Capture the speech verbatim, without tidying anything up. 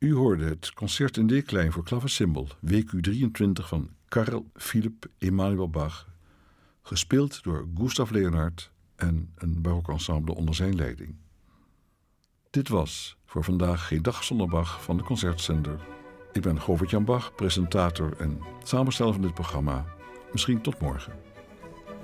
U hoorde het concert in D-klein voor klaversymbol W Q drieëntwintig van Carl Philipp Emanuel Bach, gespeeld door Gustav Leonhardt en een barokensemble onder zijn leiding. Dit was voor vandaag Geen Dag Zonder Bach van de Concertzender. Ik ben Govert-Jan Bach, presentator en samensteller van dit programma. Misschien tot morgen.